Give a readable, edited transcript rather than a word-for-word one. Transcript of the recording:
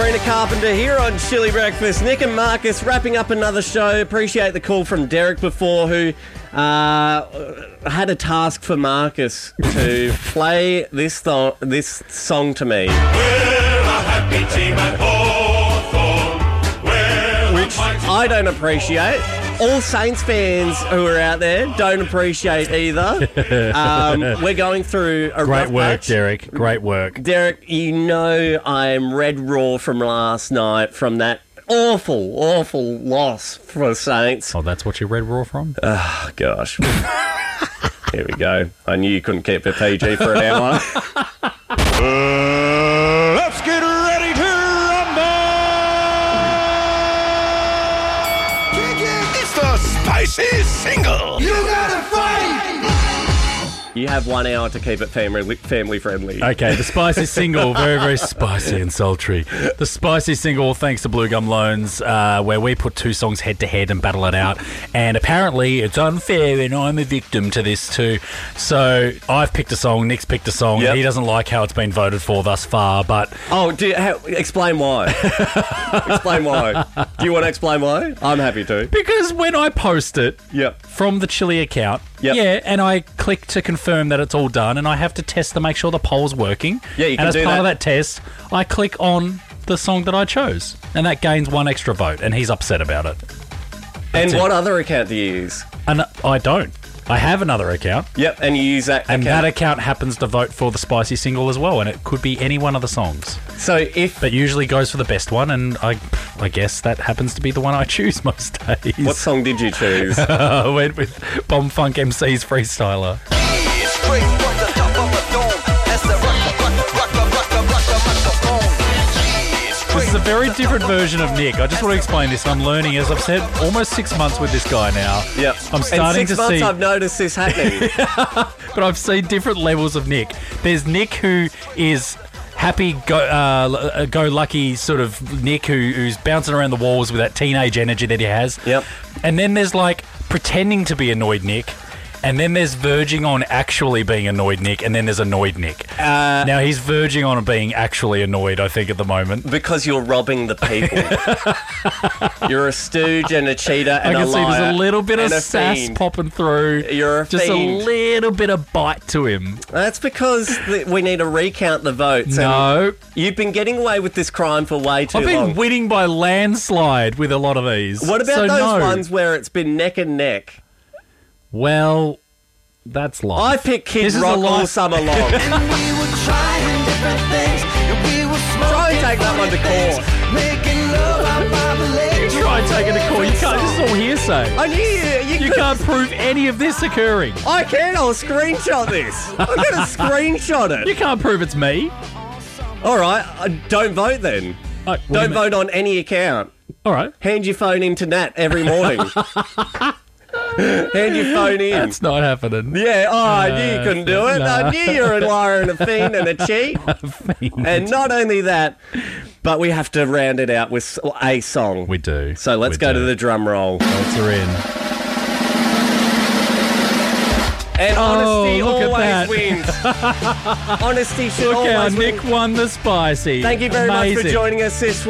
Sabrina Carpenter here on Chili Breakfast. Nick and Marcus wrapping up another show. Appreciate the call from Derek before, who had a task for Marcus to play this song to me. Which I don't appreciate. All Saints fans who are out there don't appreciate either. We're going through a Great rough work, patch. Derek. Great work. Derek, you know I'm red raw from last night from that awful loss for Saints. Oh, that's what you read raw from? Oh, gosh. Here we go. I knew you couldn't keep it PG for an hour. Let's get ready to rumble! It's the spicy single. You gotta fight! You have 1 hour to keep it family friendly. Okay, the spicy single, very, very spicy and sultry. The spicy single, thanks to Blue Gum Loans, where we put two songs head-to-head and battle it out. And apparently it's unfair and I'm a victim to this too. So I've picked a song, Nick's picked a song. Yep. He doesn't like how it's been voted for thus far, but... Oh, explain why. Explain why. Do you want to explain why? I'm happy to. Because when I post it Yep. from the Chili account, Yep. yeah, and I click to confirm that it's all done, and I have to test to make sure the poll's working. Yeah, you can and as do part that. of that test, I click on the song that I chose, and that gains one extra vote, and he's upset about it. And it. what other account do you use? And I don't. I have another account, Yep, and you use that and account. that account happens to vote for the spicy single as well, and it could be any one of the songs. So if... But usually goes for the best one, and I guess that happens to be the one I choose most days. What song did you choose? I went with Bomb Funk MC's Freestyler. Straight from the top of a dome as the This is a very different version of Nick. I just want to explain this. I'm learning, as I've said, almost 6 months with this guy now. Yep. I'm starting In 6 to months see, I've noticed this happening. but I've seen different levels of Nick. There's Nick who is happy, go lucky sort of Nick who's bouncing around the walls with that teenage energy that he has. Yep. And then there's like pretending to be annoyed Nick. And then there's verging on actually being annoyed Nick, and then there's annoyed Nick. Now he's verging on being actually annoyed, I think, at the moment. Because you're robbing the people. You're a stooge and a cheater and I a can see liar. there's a little bit of and a sass fiend. popping through. You're a just fiend. a little bit of bite to him. That's because we need to recount the votes. No. And you've been getting away with this crime for way too I've been long. winning by landslide with a lot of these. What about So those no. ones where it's been neck and neck? Well, that's life. I pick Kid This is Rock a all life- summer long. we were trying different things, and we were smoking Try and take that one to funny court. things, making love out by the lake. You try and take it to court. You can't. This is all hearsay. I knew you You can't prove any of this occurring. I can. I'll screenshot this. I'm going to screenshot You it. can't prove it's me. All right. Don't vote then. What do you Don't mean? vote on any account. All right. Hand your phone in to Nat every morning. Hand your phone in. That's not happening. Yeah, I knew you couldn't do it. no. I knew you're a liar and a fiend and a cheat. And not only that, but we have to round it out with a song. We do. So let's We go do. to the drum roll. Votes are in. And honesty look at always that. wins. Honesty should Look how always win. Nick won the spicy. Thank you very much for Amazing. joining us this